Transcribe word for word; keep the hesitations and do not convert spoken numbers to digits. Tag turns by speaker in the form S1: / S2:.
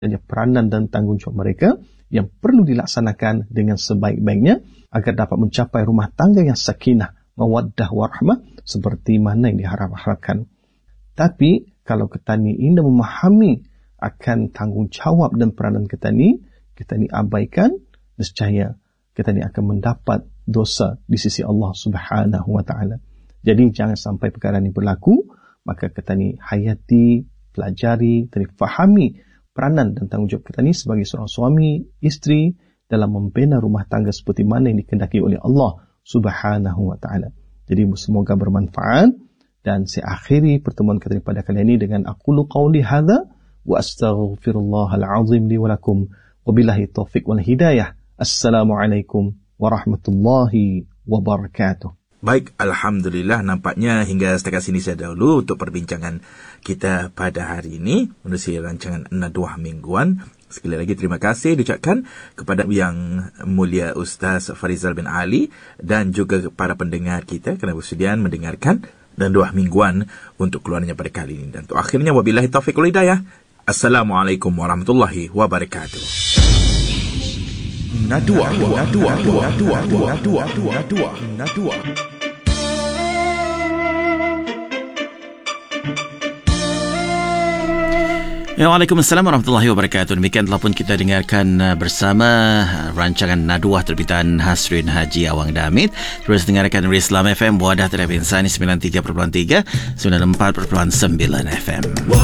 S1: dan peranan dan tanggungjawab mereka yang perlu dilaksanakan dengan sebaik-baiknya agar dapat mencapai rumah tangga yang sakinah, mawaddah warahmah seperti mana yang diharap-harapkan. Tapi kalau kita ni ingin memahami akan tanggungjawab dan peranan kita ni, kita ni abaikan, nescaya kita ni akan mendapat dosa di sisi Allah Subhanahu wa taala. Jadi jangan sampai perkara ini berlaku, maka kita ni hayati, pelajari, dan fahami peranan dan tanggungjawab kita ni sebagai seorang suami, isteri dalam membina rumah tangga seperti mana yang dikehendaki oleh Allah Subhanahu wa taala. Jadi semoga bermanfaat, dan saya akhiri pertemuan kita pada kali ini dengan aqulu qawli hadza wa astaghfirullahal azim li wa lakum wa billahi taufiq wal hidayah. Assalamualaikum warahmatullahi wabarakatuh.
S2: Baik, Alhamdulillah, nampaknya hingga setakat sini saya dahulu untuk perbincangan kita pada hari ini menerusi rancangan Naduah Mingguan. Sekali lagi terima kasih diucapkan kepada Yang Mulia Ustaz Farizal bin Ali dan juga para pendengar kita kerana bersedia mendengarkan Naduah Mingguan untuk keluarnya pada kali ini. Dan untuk akhirnya, wabillahi taufiq wal hidayah. Assalamualaikum warahmatullahi wabarakatuh. Nadua, nadua, nadua, nadua, nadua, nadua, nadua.
S3: Waalaikumsalam warahmatullahi wabarakatuh. Demikian telah pun kita dengarkan bersama rancangan Naduah terbitan Hasrin Haji Awang Damit. Terus dengarkan Rislam F M, Wadah Televisi Insani sembilan puluh tiga perpuluhan tiga, sembilan puluh empat perpuluhan sembilan F M.